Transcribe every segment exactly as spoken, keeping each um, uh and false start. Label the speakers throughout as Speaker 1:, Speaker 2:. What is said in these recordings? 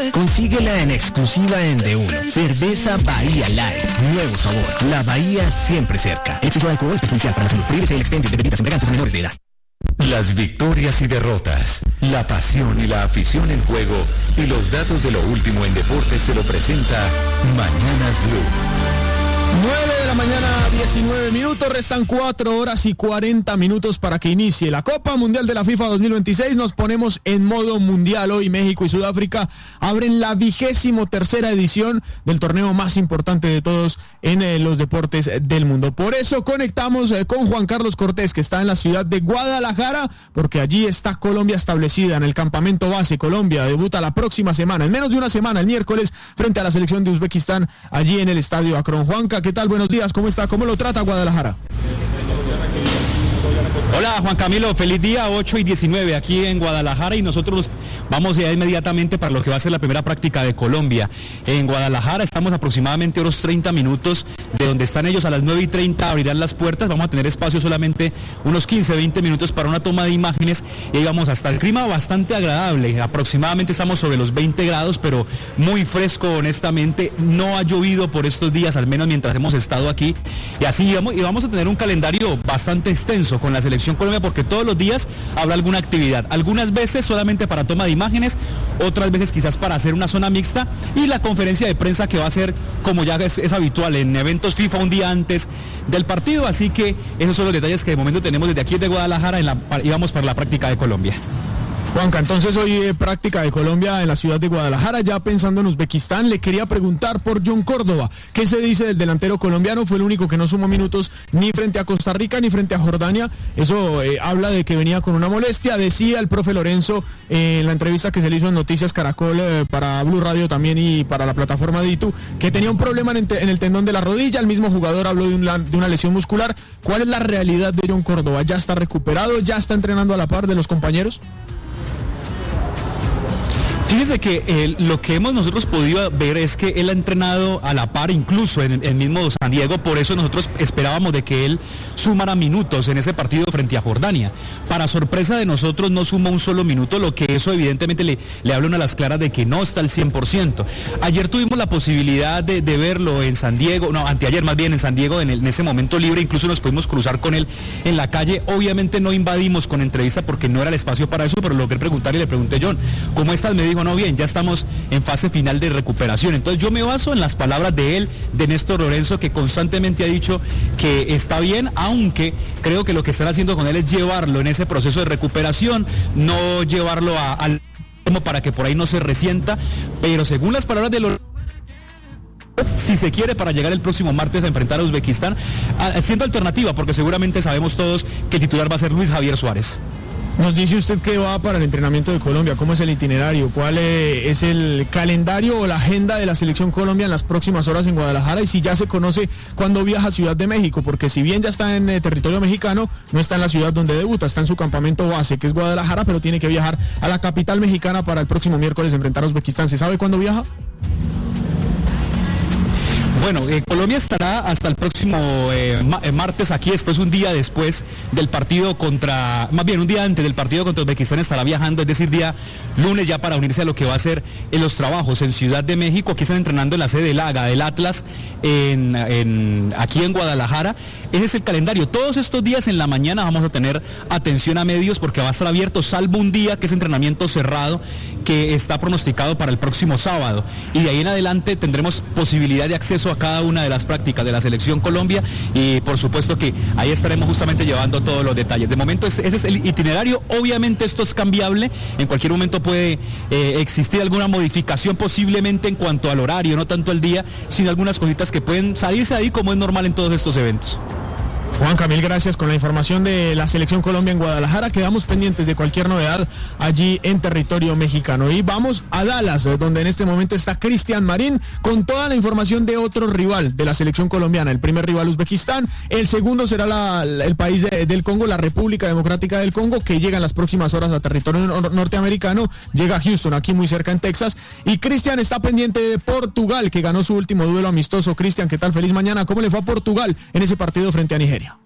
Speaker 1: Consíguela en exclusiva en De Uno. Cerveza Bahía Light. Nuevo sabor. La Bahía siempre cerca. Exceso de alcohol es perjudicial para la salud. Prohíbese el expendio de bebidas embriagantes a menores de edad.
Speaker 2: Las victorias y derrotas, la pasión y la afición en juego y los datos de lo último en deportes se lo presenta Mañanas Blue.
Speaker 3: nueve de la mañana, diecinueve minutos, restan cuatro horas y cuarenta minutos para que inicie la Copa Mundial de la FIFA dos mil veintiséis. Nos ponemos en modo mundial. Hoy México y Sudáfrica abren la vigésimo tercera edición del torneo más importante de todos en eh, los deportes del mundo. Por eso conectamos eh, con Juan Carlos Cortés, que está en la ciudad de Guadalajara, porque allí está Colombia establecida en el campamento base. Colombia debuta la próxima semana, en menos de una semana, el miércoles, frente a la selección de Uzbekistán, allí en el estadio Akron. Juanca, ¿qué tal? Buenos días, ¿cómo está? ¿Cómo lo trata Guadalajara?
Speaker 4: Hola Juan Camilo, feliz día, ocho y diecinueve aquí en Guadalajara, y nosotros vamos ya inmediatamente para lo que va a ser la primera práctica de Colombia. En Guadalajara estamos aproximadamente unos treinta minutos de donde están ellos. A las nueve y treinta abrirán las puertas, vamos a tener espacio solamente unos quince, veinte minutos para una toma de imágenes, y ahí vamos a estar. El clima bastante agradable, aproximadamente estamos sobre los veinte grados, pero muy fresco honestamente. No ha llovido por estos días, al menos mientras hemos estado aquí, y así vamos, y vamos a tener un calendario bastante extenso con la selección Colombia, porque todos los días habrá alguna actividad, algunas veces solamente para toma de imágenes, otras veces quizás para hacer una zona mixta, y la conferencia de prensa que va a ser, como ya es, es habitual en eventos FIFA, un día antes del partido. Así que esos son los detalles que de momento tenemos desde aquí de Guadalajara en la, y vamos para la práctica de Colombia.
Speaker 3: Juanca, entonces hoy eh, práctica de Colombia en la ciudad de Guadalajara, ya pensando en Uzbekistán. Le quería preguntar por John Córdoba. ¿Qué se dice del delantero colombiano? Fue el único que no sumó minutos ni frente a Costa Rica ni frente a Jordania. Eso eh, habla de que venía con una molestia. Decía el profe Lorenzo eh, en la entrevista que se le hizo en Noticias Caracol eh, para Blue Radio también y para la plataforma de Itu, que tenía un problema en, en el tendón de la rodilla. El mismo jugador habló de, un, de una lesión muscular. ¿Cuál es la realidad de John Córdoba? ¿Ya está recuperado? ¿Ya está entrenando a la par de los compañeros?
Speaker 4: Fíjese que eh, lo que hemos nosotros podido ver es que él ha entrenado a la par, incluso en el mismo San Diego. Por eso nosotros esperábamos de que él sumara minutos en ese partido frente a Jordania. Para sorpresa de nosotros no sumó un solo minuto, lo que eso evidentemente le, le habla a las claras de que no está al cien por ciento. Ayer tuvimos la posibilidad de, de verlo en San Diego, no, anteayer más bien en San Diego, en, el, en ese momento libre, incluso nos pudimos cruzar con él en la calle. Obviamente no invadimos con entrevista porque no era el espacio para eso, pero logré preguntarle y le pregunté: John, ¿cómo estás? Me dijo: no, bien, ya estamos en fase final de recuperación. Entonces yo me baso en las palabras de él, de Néstor Lorenzo, que constantemente ha dicho que está bien, aunque creo que lo que están haciendo con él es llevarlo en ese proceso de recuperación, no llevarlo a, al como para que por ahí no se resienta, pero según las palabras de Lorenzo, si se quiere, para llegar el próximo martes a enfrentar a Uzbekistán, siendo alternativa, porque seguramente sabemos todos que el titular va a ser Luis Javier Suárez.
Speaker 3: Nos dice usted que va para el entrenamiento de Colombia. ¿Cómo es el itinerario? ¿Cuál eh, es el calendario o la agenda de la selección Colombia en las próximas horas en Guadalajara? Y si ya se conoce cuándo viaja a Ciudad de México, porque si bien ya está en eh, territorio mexicano, no está en la ciudad donde debuta, está en su campamento base, que es Guadalajara, pero tiene que viajar a la capital mexicana para el próximo miércoles enfrentar a Uzbekistán. ¿Se sabe cuándo viaja?
Speaker 4: Bueno, eh, Colombia estará hasta el próximo eh, ma- martes aquí, después un día después del partido contra, más bien un día antes del partido contra Uzbekistán estará viajando, es decir, día lunes ya para unirse a lo que va a ser en los trabajos en Ciudad de México. Aquí están entrenando en la sede del AGA, del Atlas, en, en, aquí en Guadalajara. Ese es el calendario. Todos estos días en la mañana vamos a tener atención a medios porque va a estar abierto, salvo un día que es entrenamiento cerrado, que está pronosticado para el próximo sábado. Y de ahí en adelante tendremos posibilidad de acceso a cada una de las prácticas de la selección Colombia, y por supuesto que ahí estaremos justamente llevando todos los detalles. De momento ese es el itinerario. Obviamente esto es cambiable, en cualquier momento puede eh, existir alguna modificación posiblemente en cuanto al horario, no tanto al día, sino algunas cositas que pueden salirse ahí como es normal en todos estos eventos.
Speaker 3: Juan Camil, gracias con la información de la selección Colombia en Guadalajara. Quedamos pendientes de cualquier novedad allí en territorio mexicano. Y vamos a Dallas, donde en este momento está Cristian Marín con toda la información de otro rival de la selección colombiana. El primer rival, Uzbekistán. El segundo será la, la, el país de, del Congo, la República Democrática del Congo, que llega en las próximas horas a territorio nor- norteamericano. Llega a Houston, aquí muy cerca en Texas. Y Cristian está pendiente de Portugal, que ganó su último duelo amistoso. Cristian, ¿qué tal? Feliz mañana. ¿Cómo le fue a Portugal en ese partido frente a Nigeria?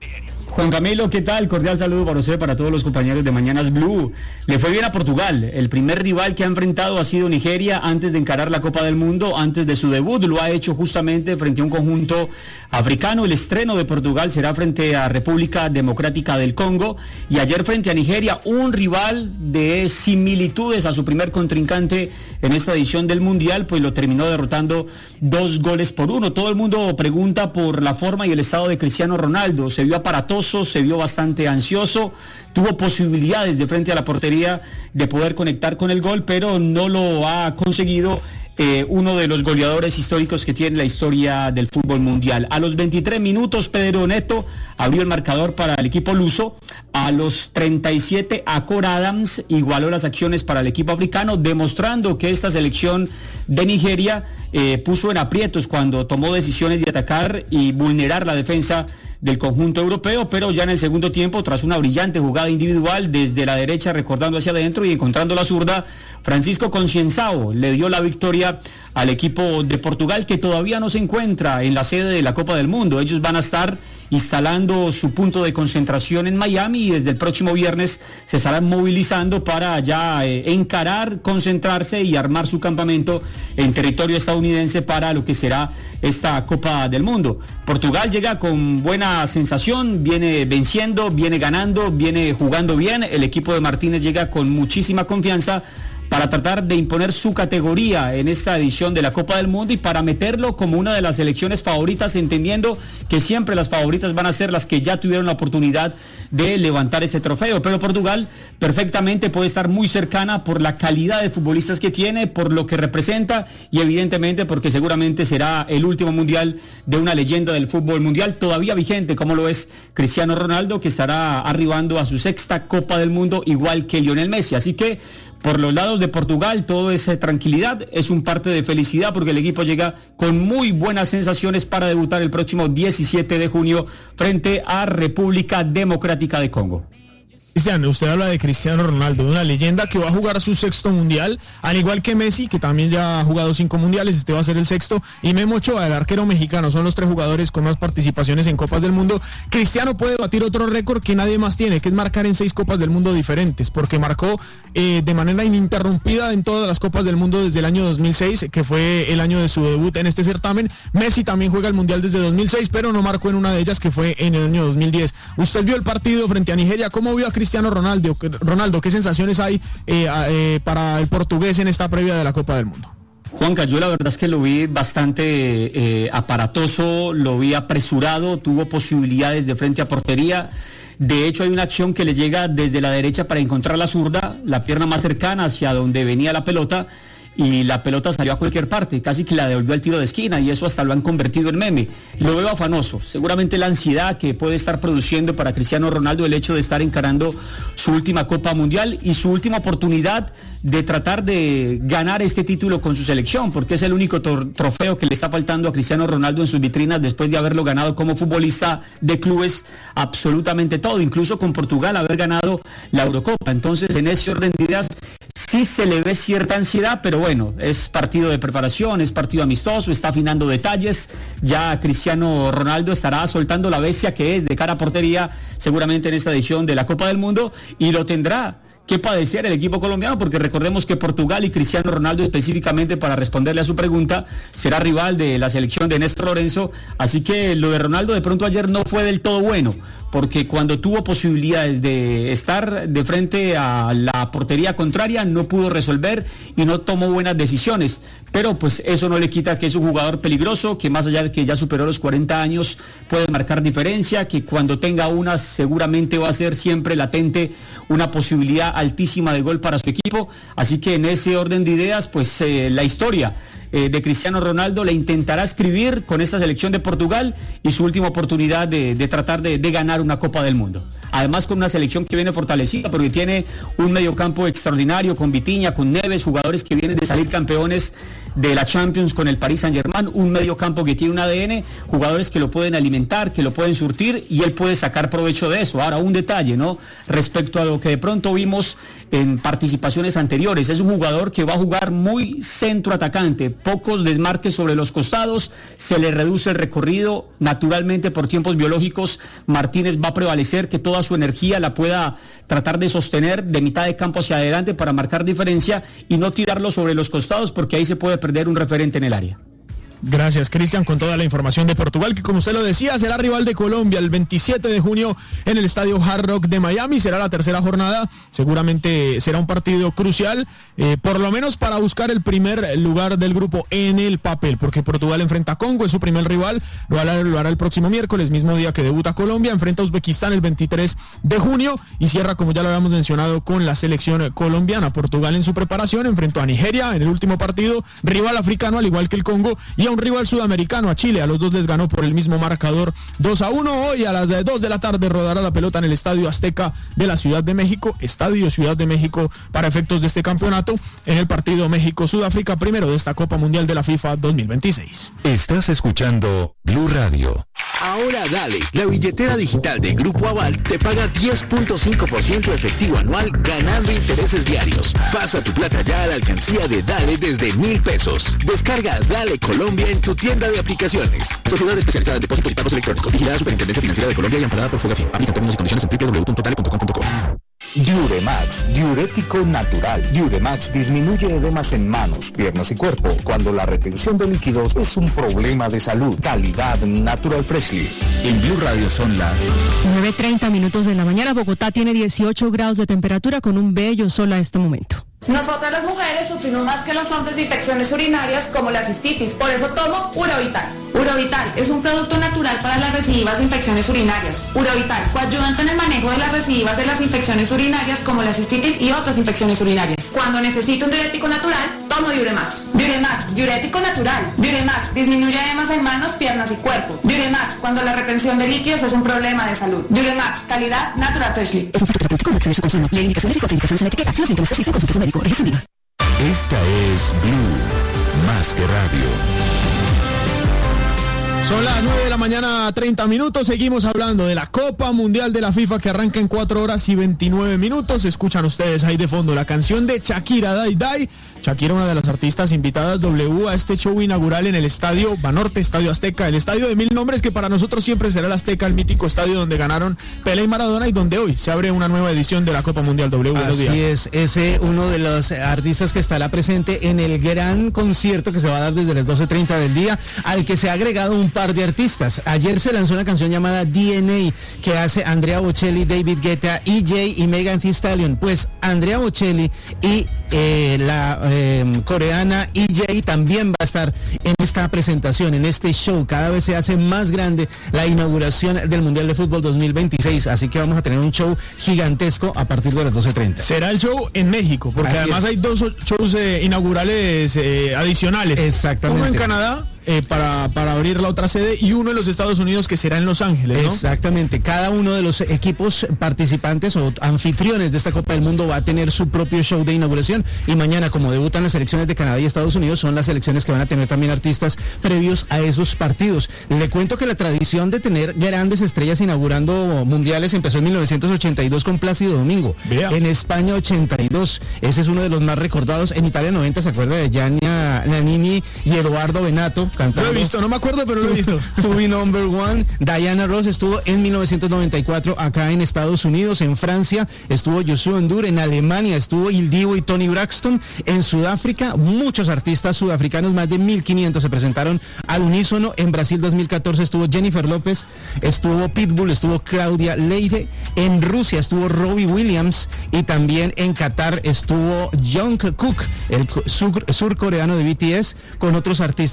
Speaker 5: Juan Camilo, ¿qué tal? Cordial saludo para usted, para todos los compañeros de Mañanas Blue. Le fue bien a Portugal. El primer rival que ha enfrentado ha sido Nigeria antes de encarar la Copa del Mundo, antes de su debut. Lo ha hecho justamente frente a un conjunto africano. El estreno de Portugal será frente a República Democrática del Congo. Y ayer frente a Nigeria, un rival de similitudes a su primer contrincante en esta edición del Mundial, pues lo terminó derrotando dos goles por uno. Todo el mundo pregunta por la forma y el estado de Cristiano Ronaldo. Se vio aparatoso, se vio bastante ansioso, tuvo posibilidades de frente a la portería de poder conectar con el gol, pero no lo ha conseguido. Eh, uno de los goleadores históricos que tiene la historia del fútbol mundial. A los veintitrés minutos, Pedro Neto abrió el marcador para el equipo luso. A los treinta y siete, Akor Adams igualó las acciones para el equipo africano, demostrando que esta selección de Nigeria eh, puso en aprietos cuando tomó decisiones de atacar y vulnerar la defensa del conjunto europeo, pero ya en el segundo tiempo, tras una brillante jugada individual desde la derecha, recordando hacia adentro y encontrando la zurda, Francisco Concienzao le dio la victoria al equipo de Portugal, que todavía no se encuentra en la sede de la Copa del Mundo. Ellos van a estar instalando su punto de concentración en Miami y desde el próximo viernes se estarán movilizando para ya eh, encarar, concentrarse y armar su campamento en territorio estadounidense para lo que será esta Copa del Mundo. Portugal llega con buena sensación, viene venciendo, viene ganando, viene jugando bien. El equipo de Martínez llega con muchísima confianza para tratar de imponer su categoría en esta edición de la Copa del Mundo y para meterlo como una de las selecciones favoritas, entendiendo que siempre las favoritas van a ser las que ya tuvieron la oportunidad de levantar este trofeo. Pero Portugal perfectamente puede estar muy cercana por la calidad de futbolistas que tiene, por lo que representa y evidentemente porque seguramente será el último mundial de una leyenda del fútbol mundial todavía vigente, como lo es Cristiano Ronaldo, que estará arribando a su sexta Copa del Mundo igual que Lionel Messi. Así que por los lados de Portugal todo es tranquilidad, es un parte de felicidad porque el equipo llega con muy buenas sensaciones para debutar el próximo diecisiete de junio frente a República Democrática de Congo.
Speaker 3: Cristian, usted habla de Cristiano Ronaldo, una leyenda que va a jugar su sexto mundial, al igual que Messi, que también ya ha jugado cinco mundiales, este va a ser el sexto, y Memo Ochoa, el arquero mexicano, son los tres jugadores con más participaciones en Copas del Mundo. Cristiano puede batir otro récord que nadie más tiene, que es marcar en seis Copas del Mundo diferentes, porque marcó eh, de manera ininterrumpida en todas las Copas del Mundo desde el año dos mil seis, que fue el año de su debut en este certamen. Messi también juega el mundial desde dos mil seis, pero no marcó en una de ellas, que fue en el año dos mil diez. Usted vio el partido frente a Nigeria, ¿cómo vio a Cristiano Ronaldo, Ronaldo, ¿qué sensaciones hay eh, eh, para el portugués en esta previa de la Copa del Mundo?
Speaker 5: Juanca, yo la verdad es que lo vi bastante eh, aparatoso, lo vi apresurado, tuvo posibilidades de frente a portería. De hecho, hay una acción que le llega desde la derecha para encontrar la zurda, la pierna más cercana hacia donde venía la pelota, y la pelota salió a cualquier parte, casi que la devolvió al tiro de esquina, y eso hasta lo han convertido en meme. Lo veo afanoso, seguramente la ansiedad que puede estar produciendo para Cristiano Ronaldo el hecho de estar encarando su última Copa Mundial y su última oportunidad de tratar de ganar este título con su selección, porque es el único tor- trofeo que le está faltando a Cristiano Ronaldo en sus vitrinas después de haberlo ganado como futbolista de clubes absolutamente todo, incluso con Portugal haber ganado la Eurocopa. Entonces, en ese orden de ideas sí se le ve cierta ansiedad, pero bueno, es partido de preparación, es partido amistoso, está afinando detalles. Ya Cristiano Ronaldo estará soltando la bestia que es de cara a portería seguramente en esta edición de la Copa del Mundo, y lo tendrá que padecer el equipo colombiano, porque recordemos que Portugal y Cristiano Ronaldo, específicamente para responderle a su pregunta, será rival de la selección de Néstor Lorenzo. Así que lo de Ronaldo de pronto ayer no fue del todo bueno, porque cuando tuvo posibilidades de estar de frente a la portería contraria no pudo resolver y no tomó buenas decisiones, pero pues eso no le quita que es un jugador peligroso, que más allá de que ya superó los cuarenta años puede marcar diferencia, que cuando tenga una seguramente va a ser siempre latente una posibilidad altísima de gol para su equipo. Así que en ese orden de ideas, pues eh, la historia eh, de Cristiano Ronaldo la intentará escribir con esta selección de Portugal y su última oportunidad de, de tratar de, de ganar una Copa del Mundo. Además, con una selección que viene fortalecida porque tiene un mediocampo extraordinario con Vitinha, con Neves, jugadores que vienen de salir campeones de la Champions con el Paris Saint-Germain, un mediocampo que tiene un A D N, jugadores que lo pueden alimentar, que lo pueden surtir y él puede sacar provecho de eso. Ahora, un detalle, ¿no? Respecto a lo que de pronto vimos en participaciones anteriores, es un jugador que va a jugar muy centro atacante, pocos desmarques sobre los costados, se le reduce el recorrido, naturalmente por tiempos biológicos Martínez va a prevalecer, que toda su energía la pueda tratar de sostener de mitad de campo hacia adelante para marcar diferencia y no tirarlo sobre los costados, porque ahí se puede perder un referente en el área.
Speaker 3: Gracias, Cristian, con toda la información de Portugal, que como usted lo decía, será rival de Colombia el veintisiete de junio en el estadio Hard Rock de Miami. Será la tercera jornada, seguramente será un partido crucial, eh, por lo menos para buscar el primer lugar del grupo en el papel, porque Portugal enfrenta a Congo, es su primer rival, lo hará, lo hará el próximo miércoles, mismo día que debuta Colombia, enfrenta a Uzbekistán el veintitrés de junio y cierra, como ya lo habíamos mencionado, con la selección colombiana. Portugal en su preparación enfrentó a Nigeria en el último partido, rival africano al igual que el Congo, y a un rival sudamericano, a Chile. A los dos les ganó por el mismo marcador dos a uno. Hoy a las dos de la tarde rodará la pelota en el Estadio Azteca de la Ciudad de México, Estadio Ciudad de México para efectos de este campeonato, en el partido México-Sudáfrica, primero de esta Copa Mundial de la FIFA dos mil veintiséis.
Speaker 2: Estás escuchando Blue Radio.
Speaker 1: Ahora dale, la billetera digital de Grupo Aval te paga diez punto cinco por ciento efectivo anual ganando intereses diarios. Pasa tu plata ya a la alcancía de Dale desde mil pesos. Descarga Dale Colombia en tu tienda de aplicaciones. Sociedad especializada en depósitos y pagos electrónicos. Vigilada Superintendencia Financiera de Colombia y amparada por Fogafín. Aplica términos y condiciones en doble u doble u doble u punto dale punto com punto co.
Speaker 6: Diuremax, diurético natural. Diuremax disminuye edemas en manos, piernas y cuerpo cuando la retención de líquidos es un problema de salud. Calidad Natural Freshly.
Speaker 2: En Blue Radio son las
Speaker 7: nueve treinta minutos de la mañana. Bogotá tiene dieciocho grados de temperatura con un bello sol a este momento.
Speaker 8: Nosotras las mujeres sufrimos más que los hombres de infecciones urinarias como la cistitis, por eso tomo Urovital. Urovital es un producto natural para las recidivas de infecciones urinarias. Urovital coayudante en el manejo de las recidivas de las infecciones urinarias como la cistitis y otras infecciones urinarias. Cuando necesito un diurético natural, tomo Diuremax. Diuremax, diurético natural. Diuremax disminuye edemas en manos, piernas y cuerpo. Diuremax, cuando la retención de líquidos es un problema de salud. Diuremax, calidad Natural Freshly.
Speaker 7: Es un fitoterapéutico, no excede su consumo. Lee indicaciones y contraindicaciones en etiqueta. Si los síntomas persisten, consulte a su médico. Registro Unida.
Speaker 2: Esta es Blue, más que radio.
Speaker 3: Son las nueve de la mañana, treinta minutos. Seguimos hablando de la Copa Mundial de la FIFA que arranca en cuatro horas y veintinueve minutos. Escuchan ustedes ahí de fondo la canción de Shakira, Dai Dai. Shakira, una de las artistas invitadas W a este show inaugural en el Estadio Banorte, Estadio Azteca, el estadio de mil nombres que para nosotros siempre será el Azteca, el mítico estadio donde ganaron Pelé y Maradona y donde hoy se abre una nueva edición de la Copa Mundial W.
Speaker 9: Así es, ese uno de los artistas que estará presente en el gran concierto que se va a dar desde las doce treinta del día, al que se ha agregado un par de artistas. Ayer se lanzó una canción llamada D N A que hace Andrea Bocelli, David Guetta, E J y Megan Thee Stallion. Pues Andrea Bocelli y eh, la eh, coreana E J también va a estar en esta presentación, en este show. Cada vez se hace más grande la inauguración del Mundial de Fútbol dos mil veintiséis, así que vamos a tener un show gigantesco a partir de las doce treinta.
Speaker 3: Será el show en México, porque así además es. Hay dos shows eh, inaugurales eh, adicionales.
Speaker 9: Exactamente.
Speaker 3: Uno en Canadá eh, para, para abrir la otra sede y uno en los Estados Unidos que será en Los Ángeles, ¿no?
Speaker 9: Exactamente. Cada uno de los equipos participantes o anfitriones de esta Copa del Mundo va a tener su propio show de inauguración y mañana, como debutan las selecciones de Canadá y Estados Unidos, son las selecciones que van a tener también artistas previos a esos partidos. Le cuento que la tradición de tener grandes estrellas inaugurando mundiales empezó en mil novecientos ochenta y dos con Plácido Domingo.
Speaker 3: Vea.
Speaker 9: En España ochenta y dos. Ese es uno de los más recordados. En Italia noventa se acuerda de Gianni Nannini y Eduardo Benato cantando.
Speaker 3: Lo he visto, no me acuerdo, pero lo he visto.
Speaker 9: To Be Number One. Diana Ross estuvo en mil novecientos noventa y cuatro acá en Estados Unidos. En Francia estuvo Youssou N'Dour. En Alemania estuvo Il Divo y Tony Braxton. En Sudáfrica muchos artistas sudafricanos, más de mil quinientos se presentaron al unísono. En Brasil dos mil catorce estuvo Jennifer López, estuvo Pitbull, estuvo Claudia Leite. En Rusia estuvo Robbie Williams y también en Qatar estuvo Jungkook, el sur, surcoreano de B T S, con otros artistas presentados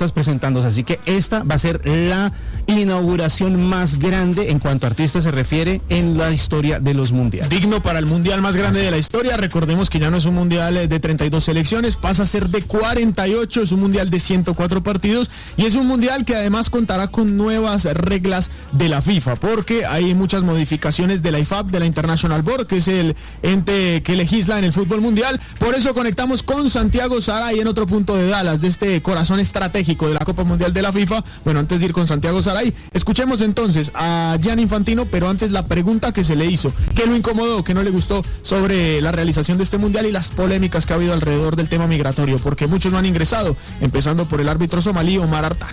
Speaker 9: presentándose. Así que esta va a ser la inauguración más grande en cuanto a artistas se refiere en la historia de los mundiales.
Speaker 3: Digno para el mundial más grande de la historia. Recordemos que ya no es un mundial de treinta y dos selecciones, pasa a ser de cuarenta y ocho, es un mundial de ciento cuatro partidos y es un mundial que además contará con nuevas reglas de la FIFA, porque hay muchas modificaciones de la I F A B, de la International Board, que es el ente que legisla en el fútbol mundial. Por eso conectamos con Santiago Saray en otro punto de Dallas, de este corazón estratégico de la Copa Mundial de la FIFA. Bueno, antes de ir con Santiago Saray, escuchemos entonces a Gianni Infantino, pero antes la pregunta que se le hizo, qué lo incomodó, qué no le gustó sobre la realización de este mundial y las polémicas que ha habido alrededor del tema migratorio, porque muchos no han ingresado, empezando por el árbitro somalí Omar Artan.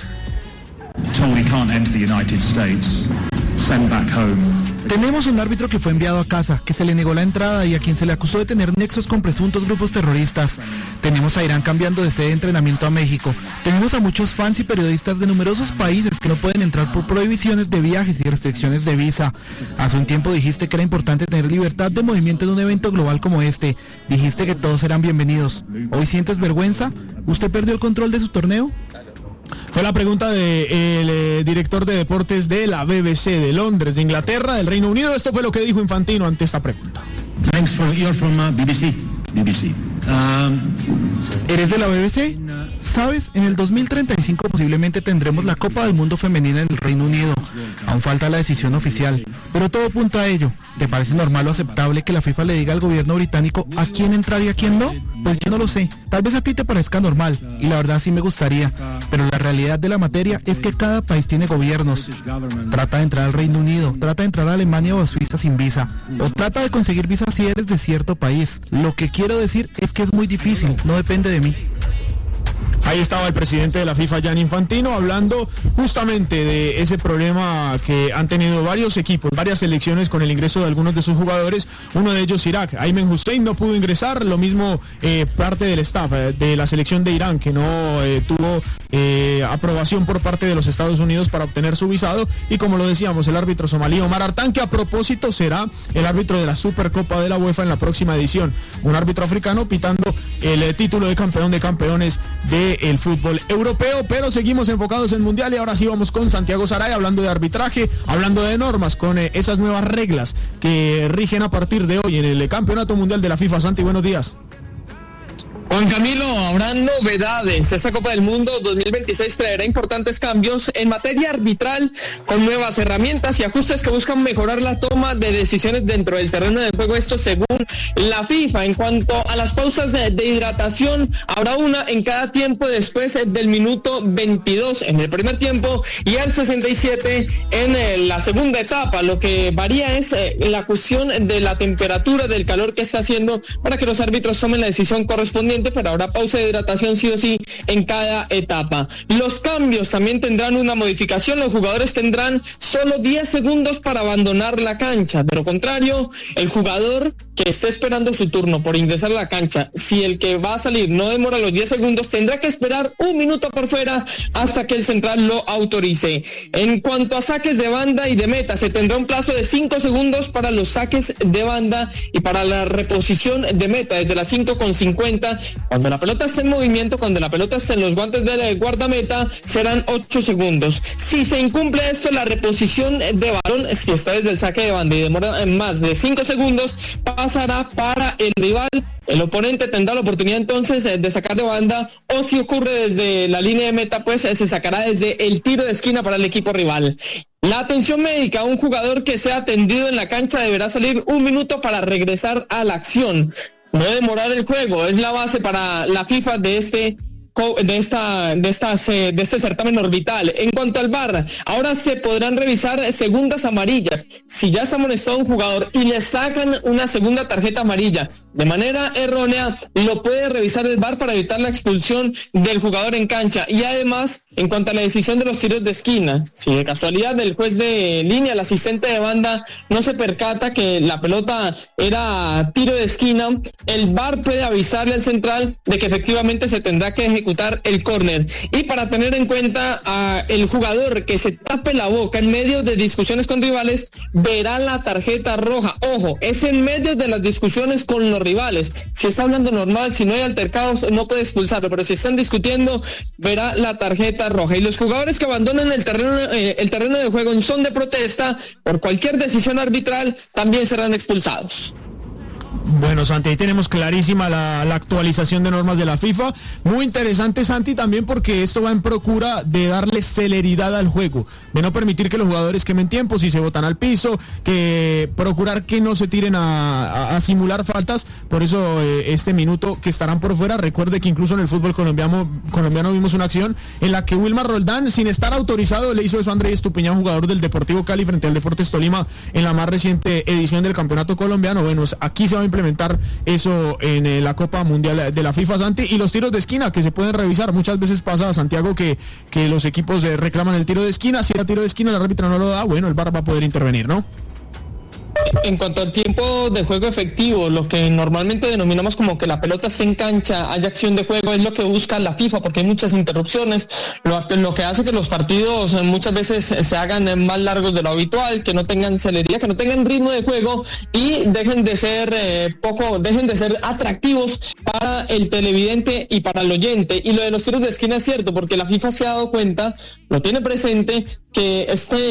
Speaker 10: Tenemos un árbitro que fue enviado a casa, que se le negó la entrada y a quien se le acusó de tener nexos con presuntos grupos terroristas. Tenemos a Irán cambiando de sede de entrenamiento a México. Tenemos a muchos fans y periodistas de numerosos países que no pueden entrar por prohibiciones de viajes y restricciones de visa. Hace un tiempo dijiste que era importante tener libertad de movimiento en un evento global como este. Dijiste que todos serán bienvenidos. ¿Hoy sientes vergüenza? ¿Usted perdió el control de su torneo?
Speaker 3: Fue la pregunta del de eh, director de deportes de la B B C de Londres, de Inglaterra, del Reino Unido. Esto fue lo que dijo Infantino ante esta pregunta.
Speaker 11: Thanks for, you're from uh, B B C. B B C. Um,
Speaker 10: ¿Eres de la B B C? ¿Sabes? En el dos mil treinta y cinco posiblemente tendremos la Copa del Mundo Femenina en el Reino Unido. Aún falta la decisión oficial, pero todo apunta a ello. ¿Te parece normal o aceptable que la FIFA le diga al gobierno británico a quién entrar y a quién no? Pues yo no lo sé. Tal vez a ti te parezca normal, y la verdad sí me gustaría, pero la realidad de la materia es que cada país tiene gobiernos. Trata de entrar al Reino Unido, trata de entrar a Alemania o a Suiza sin visa, o trata de conseguir visa si eres de cierto país. Lo que quiero decir es que es muy difícil, no depende de mí.
Speaker 3: Ahí estaba el presidente de la FIFA, Gianni Infantino, hablando justamente de ese problema que han tenido varios equipos, varias selecciones con el ingreso de algunos de sus jugadores, uno de ellos Irak. Aymen Hussein no pudo ingresar, lo mismo eh, parte del staff eh, de la selección de Irán, que no eh, tuvo eh, aprobación por parte de los Estados Unidos para obtener su visado, y como lo decíamos, el árbitro somalí Omar Artan, que a propósito será el árbitro de la Supercopa de la UEFA en la próxima edición, un árbitro africano pitando el eh, título de campeón de campeones de el fútbol europeo. Pero seguimos enfocados en mundial y ahora sí vamos con Santiago Saray, hablando de arbitraje, hablando de normas, con eh, esas nuevas reglas que rigen a partir de hoy en el Campeonato Mundial de la FIFA. Santi, buenos días.
Speaker 12: Juan Camilo, habrá novedades. Esta Copa del Mundo dos mil veintiséis traerá importantes cambios en materia arbitral, con nuevas herramientas y ajustes que buscan mejorar la toma de decisiones dentro del terreno de juego. Esto según la FIFA. En cuanto a las pausas de, de hidratación, habrá una en cada tiempo después del minuto veintidós en el primer tiempo y al sesenta y siete en eh, la segunda etapa. Lo que varía es eh, la cuestión de la temperatura, del calor que está haciendo, para que los árbitros tomen la decisión correspondiente, pero habrá pausa de hidratación sí o sí en cada etapa. Los cambios también tendrán una modificación. Los jugadores tendrán solo diez segundos para abandonar la cancha. De lo contrario, el jugador que esté esperando su turno por ingresar a la cancha, si el que va a salir no demora los diez segundos, tendrá que esperar un minuto por fuera hasta que el central lo autorice. En cuanto a saques de banda y de meta, se tendrá un plazo de cinco segundos para los saques de banda y para la reposición de meta desde las cinco con cincuenta. Cuando la pelota esté en movimiento, cuando la pelota esté en los guantes del guardameta, serán ocho segundos. Si se incumple esto, la reposición de balón, si está desde el saque de banda y demora más de cinco segundos, pasará para el rival. El oponente tendrá la oportunidad entonces de sacar de banda, o si ocurre desde la línea de meta, pues se sacará desde el tiro de esquina para el equipo rival. La atención médica: un jugador que sea atendido en la cancha deberá salir un minuto para regresar a la acción. No demorar el juego es la base para la FIFA de este de esta de estas de este certamen orbital. En cuanto al V A R, ahora se podrán revisar segundas amarillas. Si ya está amonestado un jugador y le sacan una segunda tarjeta amarilla de manera errónea, lo puede revisar el V A R para evitar la expulsión del jugador en cancha. Y además, en cuanto a la decisión de los tiros de esquina, si de casualidad el juez de línea, el asistente de banda, no se percata que la pelota era tiro de esquina, el V A R puede avisarle al central de que efectivamente se tendrá que ejecutar el córner. Y para tener en cuenta, a el jugador que se tape la boca en medio de discusiones con rivales verá la tarjeta roja. Ojo, es en medio de las discusiones con los rivales. Si está hablando normal, si no hay altercados, no puede expulsarlo, pero si están discutiendo, verá la tarjeta tarjeta roja, y los jugadores que abandonen el terreno, eh, el terreno de juego en son de protesta por cualquier decisión arbitral también serán expulsados.
Speaker 3: Bueno, Santi, ahí tenemos clarísima la, la actualización de normas de la FIFA. Muy interesante, Santi, también porque esto va en procura de darle celeridad al juego, de no permitir que los jugadores quemen tiempo si se botan al piso, que procurar que no se tiren a, a, a simular faltas. Por eso eh, este minuto que estarán por fuera. Recuerde que incluso en el fútbol colombiano, colombiano vimos una acción en la que Wilmar Roldán, sin estar autorizado, le hizo eso a Andrés Estupiñán, jugador del Deportivo Cali, frente al Deportes Tolima en la más reciente edición del campeonato colombiano. Bueno, aquí se va a implementar eso en eh, la Copa Mundial de la FIFA, Santi, y los tiros de esquina que se pueden revisar. Muchas veces pasa, Santiago, que, que los equipos eh, reclaman el tiro de esquina. Si era tiro de esquina, el árbitro no lo da, bueno, el V A R va a poder intervenir, ¿no?
Speaker 12: En cuanto al tiempo de juego efectivo, lo que normalmente denominamos como que la pelota se engancha, hay acción de juego, es lo que busca la FIFA, porque hay muchas interrupciones, lo, lo que hace que los partidos muchas veces se hagan más largos de lo habitual, que no tengan celeridad, que no tengan ritmo de juego y dejen de ser eh, poco, dejen de ser atractivos para el televidente y para el oyente. Y lo de los tiros de esquina es cierto, porque la FIFA se ha dado cuenta, lo tiene presente, que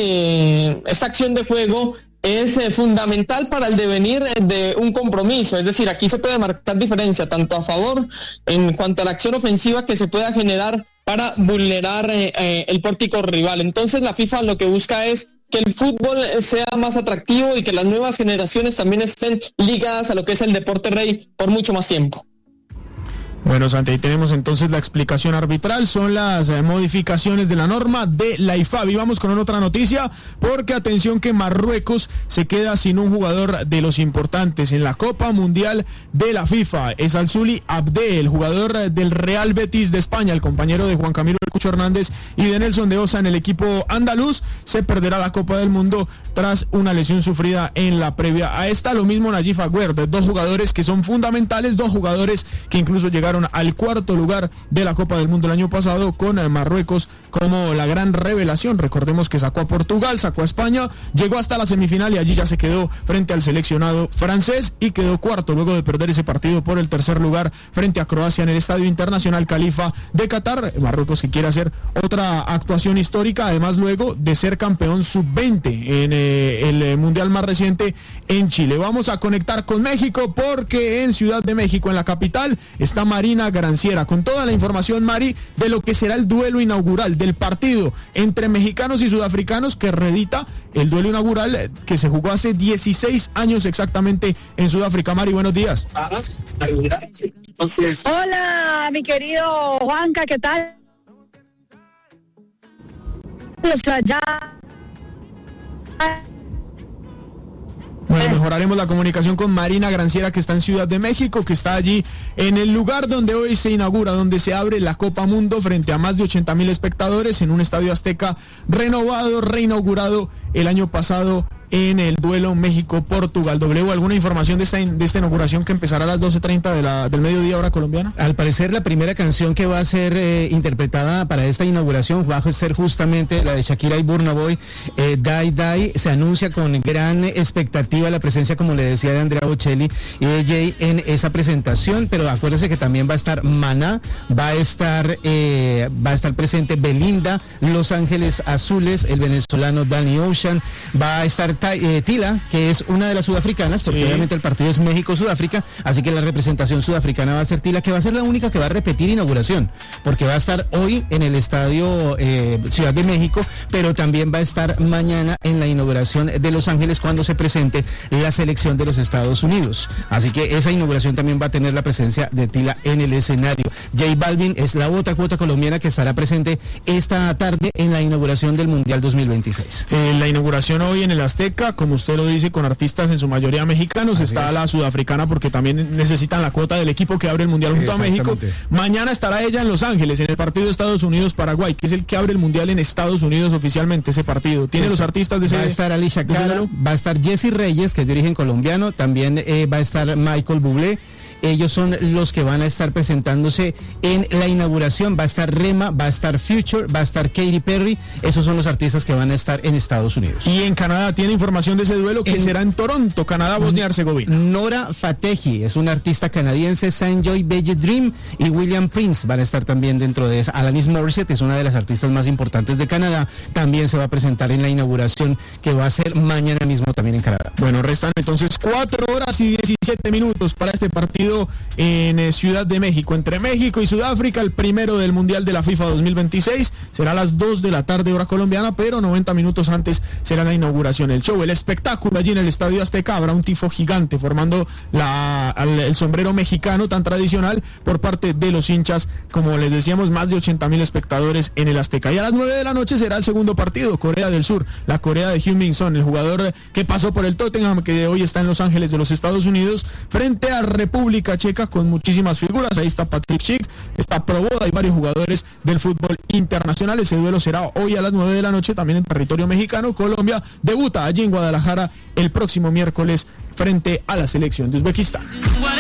Speaker 12: este esta acción de juego es eh, fundamental para el devenir de un compromiso. Es decir, aquí se puede marcar diferencia tanto a favor en cuanto a la acción ofensiva que se pueda generar para vulnerar eh, eh, el pórtico rival. Entonces la FIFA lo que busca es que el fútbol sea más atractivo y que las nuevas generaciones también estén ligadas a lo que es el deporte rey por mucho más tiempo.
Speaker 3: Bueno, Santi, ahí tenemos entonces la explicación arbitral, son las eh, modificaciones de la norma de la I F A B. Y vamos con otra noticia, porque atención que Marruecos se queda sin un jugador de los importantes en la Copa Mundial de la FIFA. Es Alzuli Abde, el jugador del Real Betis de España, el compañero de Juan Camilo El Cucho Hernández y de Nelson de Osa en el equipo andaluz. Se perderá la Copa del Mundo tras una lesión sufrida en la previa a esta. Lo mismo Najib Agüerd, dos jugadores que son fundamentales, dos jugadores que incluso llegaron al cuarto lugar de la Copa del Mundo el año pasado, con Marruecos como la gran revelación. Recordemos que sacó a Portugal, sacó a España, llegó hasta la semifinal y allí ya se quedó frente al seleccionado francés y quedó cuarto luego de perder ese partido por el tercer lugar frente a Croacia en el Estadio Internacional Khalifa de Qatar. Marruecos que quiere hacer otra actuación histórica, además luego de ser campeón sub veinte en eh, el Mundial más reciente en Chile. Vamos a conectar con México, porque en Ciudad de México, en la capital, está Marina Granciera con toda la información, Mari, de lo que será el duelo inaugural del partido entre mexicanos y sudafricanos, que reedita el duelo inaugural que se jugó hace dieciséis años exactamente en Sudáfrica. Mari, buenos días.
Speaker 13: Hola, mi querido Juanca, ¿qué tal? Pues allá.
Speaker 3: Bueno, mejoraremos la comunicación con Marina Granciera, que está en Ciudad de México, que está allí en el lugar donde hoy se inaugura, donde se abre la Copa Mundo frente a más de ochenta mil espectadores en un estadio azteca renovado, reinaugurado el año pasado en el duelo México-Portugal. W, ¿alguna información de esta, de esta inauguración que empezará a las doce treinta de la, del mediodía hora colombiana?
Speaker 9: Al parecer la primera canción que va a ser eh, interpretada para esta inauguración va a ser justamente la de Shakira y Burna Boy, eh, Die Die. Se anuncia con gran expectativa la presencia, como le decía, de Andrea Bocelli y de Jay en esa presentación, pero acuérdense que también va a estar Maná, va a estar eh, va a estar presente Belinda, Los Ángeles Azules, el venezolano Danny Ocean, va a estar Eh, Tila, que es una de las sudafricanas, porque sí, obviamente el partido es México-Sudáfrica, así que la representación sudafricana va a ser Tila, que va a ser la única que va a repetir inauguración, porque va a estar hoy en el estadio eh, Ciudad de México, pero también va a estar mañana en la inauguración de Los Ángeles, cuando se presente la selección de los Estados Unidos. Así que esa inauguración también va a tener la presencia de Tila en el escenario. J Balvin es la otra cuota colombiana que estará presente esta tarde en la inauguración del Mundial dos mil veintiséis.
Speaker 3: Eh, la inauguración hoy en el Azteca, como usted lo dice, con artistas en su mayoría mexicanos. Así está es. La sudafricana, porque también necesitan la cuota del equipo que abre el Mundial junto a México. Mañana estará ella en Los Ángeles, en el partido de Estados Unidos-Paraguay, que es el que abre el Mundial en Estados Unidos oficialmente, ese partido. Tiene sí, los artistas de ese...
Speaker 9: Va a estar Alicia Cara, va a estar Jessy Reyes, que es de origen colombiano, también eh, va a estar Michael Bublé, ellos son los que van a estar presentándose en la inauguración. Va a estar Rema, va a estar Future, va a estar Katy Perry. Esos son los artistas que van a estar en Estados Unidos.
Speaker 3: Y en Canadá tiene información de ese duelo que en, será en Toronto, Canadá, Bosnia y Herzegovina.
Speaker 9: Nora Fatehi es una artista canadiense, Sanjoy Belly Dream y William Prince van a estar también dentro de esa. Alanis Morissette es una de las artistas más importantes de Canadá, también se va a presentar en la inauguración que va a ser mañana mismo también en Canadá.
Speaker 3: Bueno, restan entonces cuatro horas y diecisiete minutos para este partido en eh, Ciudad de México, entre México y Sudáfrica, el primero del Mundial de la FIFA dos mil veintiséis, será a las dos de la tarde hora colombiana, pero noventa minutos antes será la inauguración, el show, el espectáculo allí en el Estadio Azteca. Habrá un tifo gigante formando la, el, el sombrero mexicano tan tradicional por parte de los hinchas, como les decíamos, más de ochenta mil espectadores en el Azteca. Y a las nueve de la noche será el segundo partido, Corea del Sur, la Corea de Heung-min Son, el jugador que pasó por el Tottenham, que hoy está en Los Ángeles de los Estados Unidos, frente a República Checa con muchísimas figuras. Ahí está Patrick Schick, está Proboda y varios jugadores del fútbol internacional. Ese duelo será hoy a las nueve de la noche también en territorio mexicano. Colombia debuta allí en Guadalajara el próximo miércoles frente a la selección de Uzbekistán.